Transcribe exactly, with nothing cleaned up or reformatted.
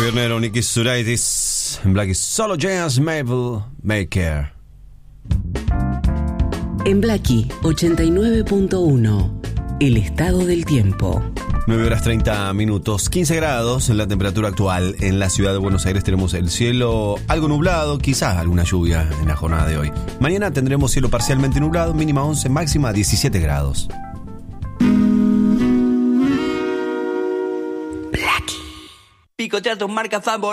Viernero, Nicky Suraitis, en Blackie, solo James Mabel Maker. En Blackie ochenta y nueve punto uno, el estado del tiempo. nueve horas treinta minutos, quince grados en la temperatura actual. En la ciudad de Buenos Aires tenemos el cielo algo nublado, quizás alguna lluvia en la jornada de hoy. Mañana tendremos cielo parcialmente nublado, mínima once, máxima diecisiete grados. Blackie. Picotea tus marcas favoritas.